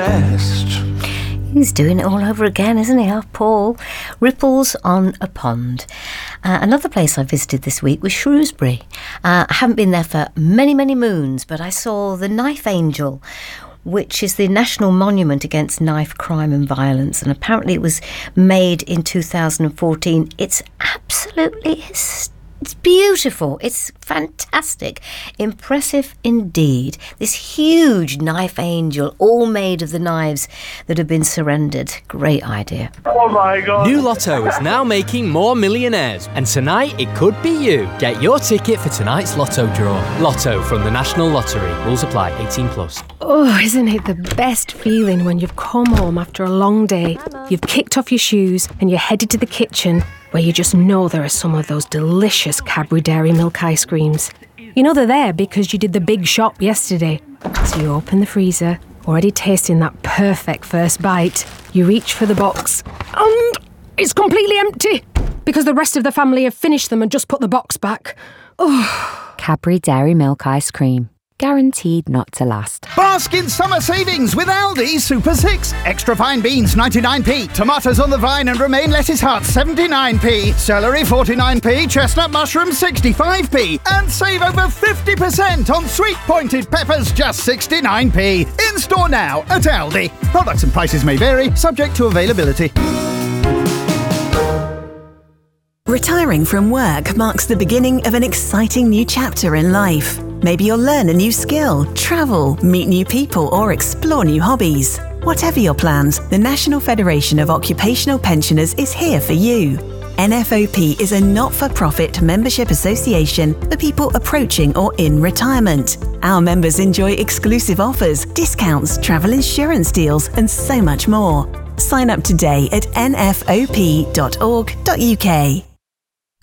rest. He's doing it all over again, isn't he, Paul? Ripples on a Pond. Another place I visited this week was Shrewsbury. I haven't been there for many, many moons, but I saw the Knife Angel, which is the national monument against knife crime and violence, and apparently it was made in 2014. It's absolutely it's beautiful. It's fantastic. Impressive indeed. This huge knife angel, all made of the knives that have been surrendered. Great idea. Oh my God. New Lotto is now making more millionaires, and tonight it could be you. Get your ticket for tonight's Lotto draw. Lotto from the National Lottery. Rules apply. 18+. Oh, isn't it the best feeling when you've come home after a long day, you've kicked off your shoes and you're headed to the kitchen where you just know there are some of those delicious Cadbury Dairy Milk ice creams. You know they're there because you did the big shop yesterday. So you open the freezer, already tasting that perfect first bite. You reach for the box and it's completely empty because the rest of the family have finished them and just put the box back. Oh. Cadbury Dairy Milk ice cream. Guaranteed not to last. Baskin summer savings with Aldi Super 6. Extra fine beans 99p. Tomatoes on the vine and romaine lettuce hearts 79p. Celery 49p. Chestnut mushrooms 65p. And save over 50% on sweet pointed peppers just 69p. In store now at Aldi. Products and prices may vary, subject to availability. Retiring from work marks the beginning of an exciting new chapter in life. Maybe you'll learn a new skill, travel, meet new people, or explore new hobbies. Whatever your plans, the National Federation of Occupational Pensioners is here for you. NFOP is a not-for-profit membership association for people approaching or in retirement. Our members enjoy exclusive offers, discounts, travel insurance deals, and so much more. Sign up today at nfop.org.uk.